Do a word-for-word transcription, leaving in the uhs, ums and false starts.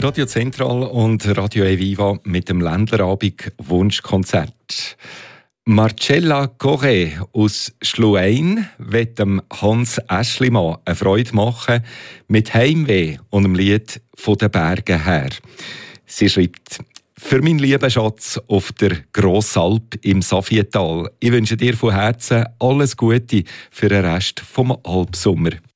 Radio Zentral und Radio Eviva mit dem Ländlerabend Wunschkonzert. Marcella Corré aus Schluein wird dem Hans Aeschlimann eine Freude machen mit Heimweh und dem Lied «Von den Bergen her». Sie schreibt: «Für meinen lieben Schatz auf der Grossalp im Safietal. Ich wünsche dir von Herzen alles Gute für den Rest vom Alpsommer.»